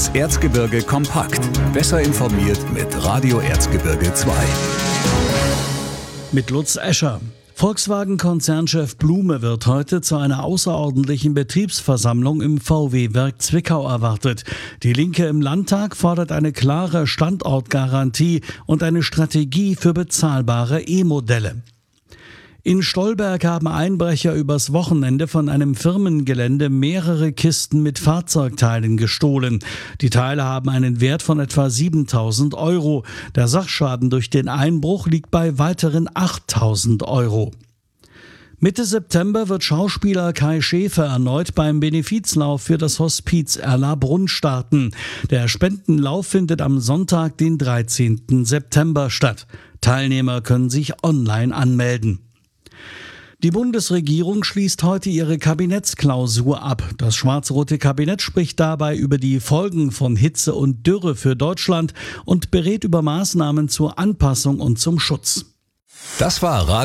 Das Erzgebirge kompakt. Besser informiert mit Radio Erzgebirge 2. Mit Lutz Escher. Volkswagen-Konzernchef Blume wird heute zu einer außerordentlichen Betriebsversammlung im VW-Werk Zwickau erwartet. Die Linke im Landtag fordert eine klare Standortgarantie und eine Strategie für bezahlbare E-Modelle. In Stolberg haben Einbrecher übers Wochenende von einem Firmengelände mehrere Kisten mit Fahrzeugteilen gestohlen. Die Teile haben einen Wert von etwa 7.000 Euro. Der Sachschaden durch den Einbruch liegt bei weiteren 8.000 Euro. Mitte September wird Schauspieler Kai Schäfer erneut beim Benefizlauf für das Hospiz Erlabrunn starten. Der Spendenlauf findet am Sonntag, den 13. September statt. Teilnehmer können sich online anmelden. Die Bundesregierung schließt heute ihre Kabinettsklausur ab. Das schwarz-rote Kabinett spricht dabei über die Folgen von Hitze und Dürre für Deutschland und berät über Maßnahmen zur Anpassung und zum Schutz. Das war